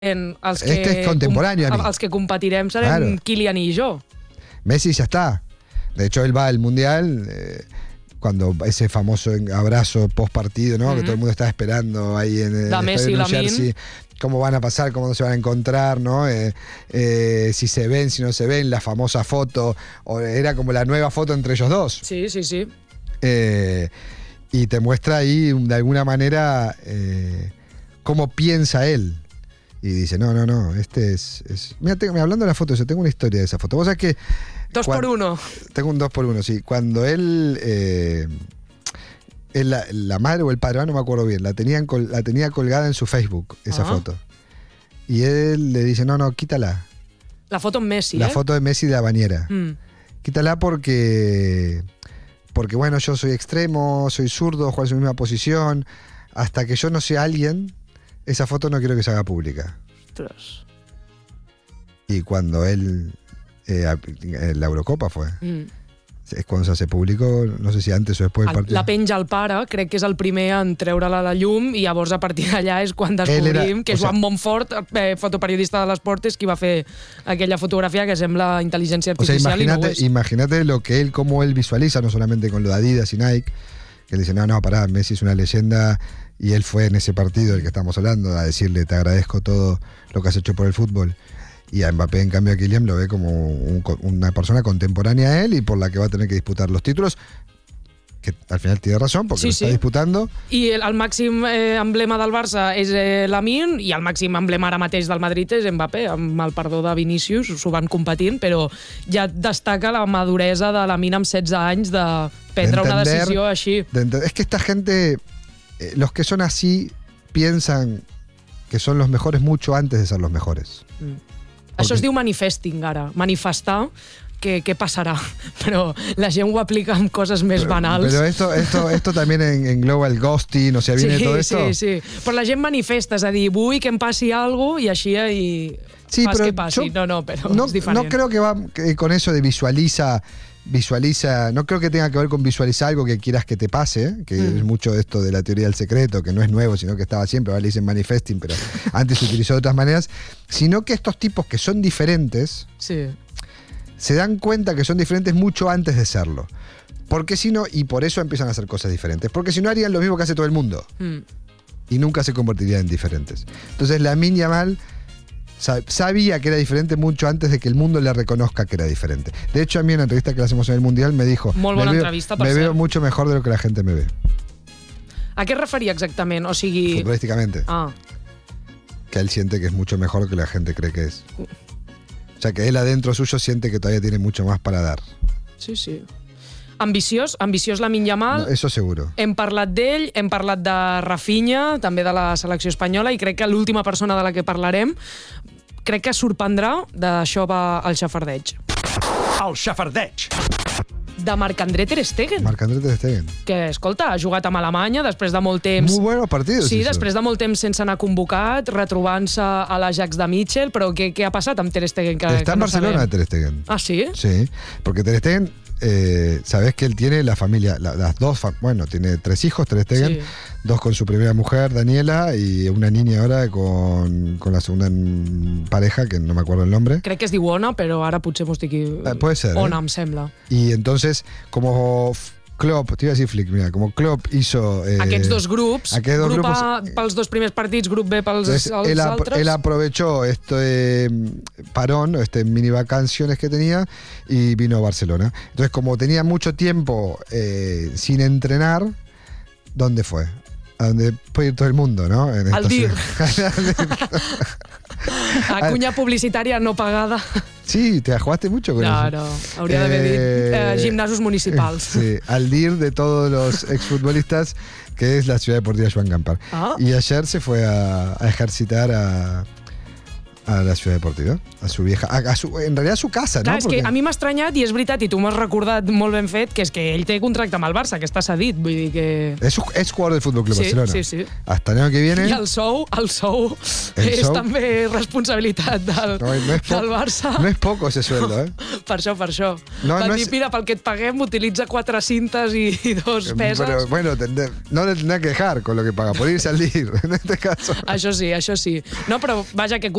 Este es contemporáneo a mí. Els que competirem serem Claro. Kylian y yo. Messi ya está. De hecho, él va al Mundial cuando ese famoso abrazo post partido, ¿no? Que todo el mundo está esperando ahí en el Da Messi y estadio de New Lamine. Jersey. Cómo van a pasar, cómo no se van a encontrar, ¿no? Si se ven, si no se ven, la famosa foto. O era como la nueva foto entre ellos dos. Sí, sí, sí. Y te muestra ahí, de alguna manera, cómo piensa él. Y dice, no, este es... Mira, hablando de la foto, yo tengo una historia de esa foto. Vos sabés que... 2x1. Tengo un 2x1, sí. Cuando él la madre o el padre, no me acuerdo bien, la tenía colgada en su Facebook, esa foto. Y él le dice, no, quítala. La foto en Messi, La foto de Messi de la bañera. Quítala porque bueno, yo soy extremo, soy zurdo, juego en su misma posición. Hasta que yo no sea alguien, esa foto no quiero que se haga pública. Ostras. Y cuando él... la Eurocopa fue. És quan se público, no sé si antes o després del partit. La penja el pare, crec que és el primer en treure-la a la llum, i llavors a partir d'allà és quan descobrim que Joan Montfort, fotoperiodista de l'esport, és qui va fer aquella fotografia que sembla intel·ligència artificial, i no ho és. Imagínate cómo él visualiza, no solamente con lo de Adidas y Nike, que él dice, no, pará, Messi es una leyenda, y él fue en ese partido del que estamos hablando, a decirle, te agradezco todo lo que has hecho por el fútbol. Y a Mbappé, en cambio, a Kylian lo ve como una persona contemporánea a él y por la que va a tener que disputar los títulos, que al final tiene razón, porque lo está disputando. I el màxim emblema del Barça és Lamine, i el màxim emblema ara mateix del Madrid és Mbappé, amb el perdó de Vinícius, s'ho van competint, però ja destaca la maduresa de Lamine amb 16 anys de prendre una decisió així. Es que esta gente, los que son así, piensan que son los mejores mucho antes de ser los mejores. Això es diu manifesting, ara. Manifestar què passarà. Però la gent ho aplica amb coses més banals. Pero esto también en Global Ghosting, o sea, viene todo esto. Sí. Però la gent manifesta, és a dir, vull que em passi alguna cosa i així fas que passi. No, però és diferent. No creo que va con eso de visualiza, no creo que tenga que ver con visualizar algo que quieras que te pase, que es mucho de esto de la teoría del secreto, que no es nuevo, sino que estaba siempre, ahora le dicen manifesting, pero antes se utilizó de otras maneras, sino que estos tipos que son diferentes, se dan cuenta que son diferentes mucho antes de serlo. Porque si no, y por eso empiezan a hacer cosas diferentes, porque si no harían lo mismo que hace todo el mundo, y nunca se convertirían en diferentes. Entonces Lamine Yamal sabía que era diferente mucho antes de que el mundo le reconozca que era diferente. De hecho, a mí en la entrevista que le hacemos en el Mundial me dijo, me veo mucho mejor de lo que la gente me ve. ¿A qué refería exactamente? O sigui... Futbolísticamente. Que él siente que es mucho mejor que la gente cree que es. O sea, que él adentro suyo siente que todavía tiene mucho más para dar. Sí. Ambiciós Lamine Yamal. No, eso seguro. Hem parlat d'ell, hem parlat de Rafinha, també de la selecció espanyola, i crec que l'última persona de la que parlarem crec que sorprendrà, d'això va el xafardeig. El xafardeig. De Marc-André Ter Stegen. Marc-André Ter Stegen. Que, escolta, ha jugat amb Alemanya després de molt temps... Muy buenos partidos. Sí, després de molt temps sense anar convocat, retrobant-se a l'Ajax de Mitchell, però què ha passat amb Ter Stegen? Está en Barcelona Ter Stegen. Ah, ¿sí? Sí, porque Ter Stegen... sabes que él tiene la familia, las dos, tiene 3 hijos, Ter Stegen, 2 con su primera mujer, Daniela, y una niña ahora con la segunda pareja, que no me acuerdo el nombre. Crec que es diu Ona, però ara potser m'ho estic... Puede ser. Ona, em sembla. Y entonces, como Klopp, te iba a decir Flick, mira, como Klopp hizo... Aquests dos grups, grup A pels 2 primers partits, grup B pels altres. Él aprovechó este parón, mini vacaciones que tenía, y vino a Barcelona. Entonces, como tenía mucho tiempo sin entrenar, ¿dónde fue? A donde puede ir todo el mundo, ¿no? Al DIR. Cuña publicitària no pagada. Sí, te jugaste mucho con eso. No, hauria d'haver dit gimnasos municipals. Sí, al DIR de todos los exfutbolistas, que es la Ciudad Deportiva Joan Gamper. Y ayer se fue a ejercitar a la Ciudad Deportiva, a su vieja, en realidad a su casa, Clar, no? és que a mi m'ha estranyat, i és veritat, i tu m'has recordat molt ben fet, que és que ell té contracte amb el Barça, que està cedit, vull dir que... Es jugador del Fútbol Club Sí, Barcelona. sí, sí. Hasta el año que viene... I el sou és també responsabilitat del Barça. No es poco ese sueldo, ¿eh? Per això. No, Van no dir, és- mira, pel que et paguem, utilitza 4 cintes i 2 peses. Pero bueno, no le tendrá que dejar con lo que paga, por ir y salir, en este caso. Això sí. No, però vaja, que